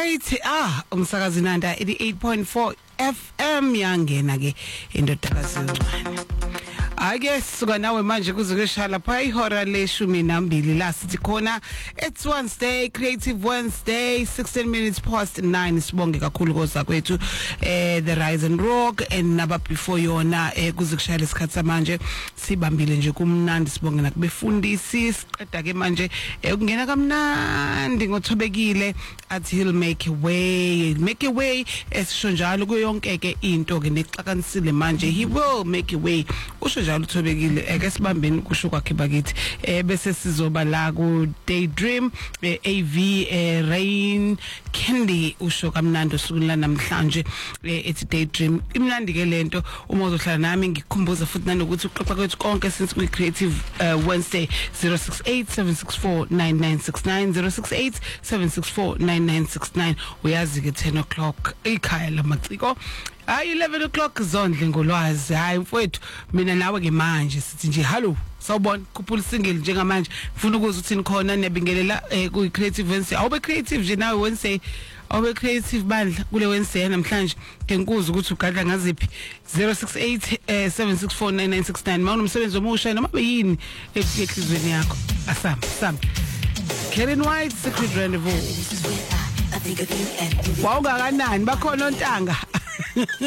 right, umsakazi Nanda 88.4 FM yangena ke indodakazi encane. Ake suka nawe manje kuzokushala pha ihora le12 la sithi khona it's Wednesday, Creative Wednesday, 16 minutes past 9. Sibonge kakhulu koza kwethu the Rise and Rock and naba before yona kuzokushaya isikhatsi manje sibambile nje kumnandi. Sibonge nakubefundisi siqeda ke manje ukungena kamnandi ngothobekile athi he'll make a way esisho njalo kuyonke ke into ke nexakanisile manje he will make a way. Usho njalo uthobekile ake sibambeni kusho kwakhe bakithi bese sizoba la ku Daydream AV Rain Candy usho kamnandi usukwini namhlanje ethi Daydream imnandi ke lento uma uzohlala nami ngikhumbuza futhi nanokuthi uxoxa kwethu konke since we Creative Wednesday 0687649969 0687649969 uyazi ke 10 o'clock ikhaya lamaciko 11 o'clock zondle ngolwazi. Hayi mfowethu mina nawe ke manje sithi nje hallo sawubona khuphula single njengamanje ngifuna ukuza uthini khona niyabingelela ku Creative Wednesday. Awube creative nje nawe Wednesday, awube creative bandla kule Wednesday namhlanje ngenkuza ukuthi ugadla ngaziphi 0687649969 mawunomsebenzi omusha noma yini ehlizweni yakho asam Karen White Secret Rendezvous. Wow, kanani bakhona ontanga